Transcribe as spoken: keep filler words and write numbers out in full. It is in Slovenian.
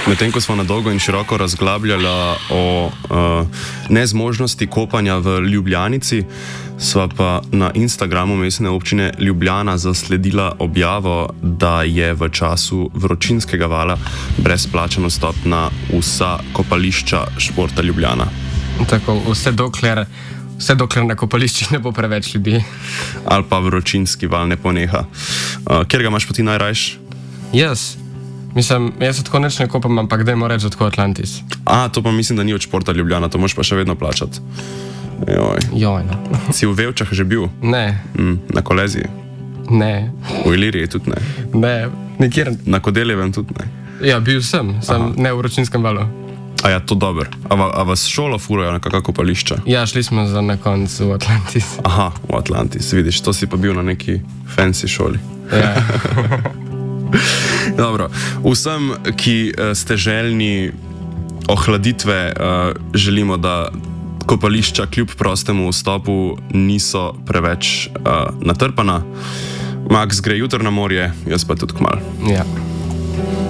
Medtem ko smo na dolgo in široko razglabljali o uh, nezmožnosti kopanja v Ljubljanici, sva pa na Instagramu Mestne občine Ljubljana zasledila objavo, da je v času vročinskega vala brezplačen vstop na vsa kopališča Športa Ljubljana. Tako, vse dokler, vse dokler na kopališčih ne bo preveč ljudi. Ali pa vročinski val ne poneha. Uh, kjer ga imaš pa ti najrajš? Jaz. Mislim, jaz se tako neč ne kopam, ampak dajmo reči tako Atlantis. A, to pa mislim, da ni od Športa Ljubljana, to moraš pa še vedno plačati. Joj. Joj, no. Si v Vevčah že bil? Ne. Mm, na Koleziji? Ne. V Iliriji tudi ne? Ne, nikjer. Na Kodeljevem tudi ne? Ja, bil sem, sem Aha. ne v vročinskem valu. A ja, to dober. A, a vas šolo furajo na kakšna kopališča? Ja, šli smo za na koncu v Atlantis. Aha, v Atlantis, vidiš, to si pa bil na neki fancy šoli. Ja. Dobro, vsem, ki uh, ste željni ohladitve, uh, želimo, da kopališča kljub prostemu vstopu niso preveč uh, natrpana. Max gre jutro na morje, jaz pa tudi kmalu. Ja.